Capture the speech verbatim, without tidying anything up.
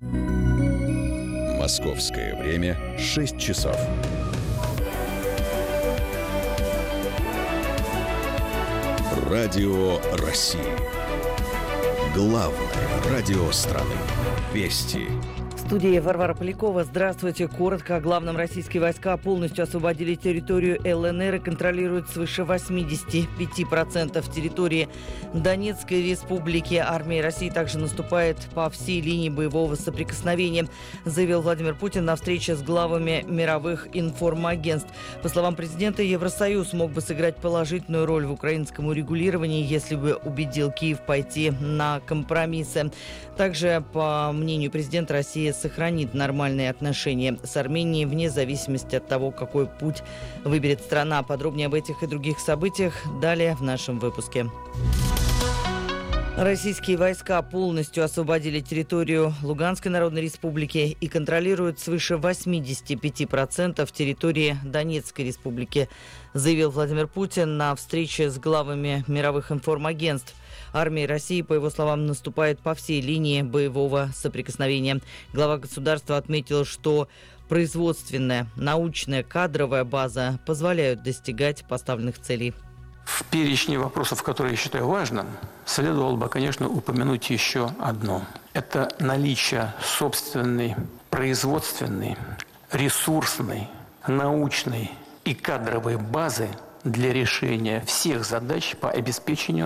Московское время шесть часов. Радио России. Главное радио страны. Вести. В студии Варвара Полякова. Здравствуйте. Коротко о главном. Российские войска полностью освободили территорию ЛНР и контролируют свыше восемьдесят пять процентов территории Донецкой республики. Армия России также наступает по всей линии боевого соприкосновения, заявил Владимир Путин на встрече с главами мировых информагентств. По словам президента, Евросоюз мог бы сыграть положительную роль в украинском урегулировании, если бы убедил Киев пойти на компромиссы. Также, по мнению президента, Россия сохранит нормальные отношения с Арменией вне зависимости от того, какой путь выберет страна. Подробнее об этих и других событиях далее в нашем выпуске. Российские войска полностью освободили территорию Луганской Народной Республики и контролируют свыше восемьдесят пять процентов территории Донецкой Республики, заявил Владимир Путин на встрече с главами мировых информагентств. Армия России, по его словам, наступает по всей линии боевого соприкосновения. Глава государства отметил, что производственная, научная, кадровая база позволяют достигать поставленных целей. В перечне вопросов, которые я считаю важным, следовало бы, конечно, упомянуть еще одно. Это наличие собственной производственной, ресурсной, научной и кадровой базы для решения всех задач по обеспечению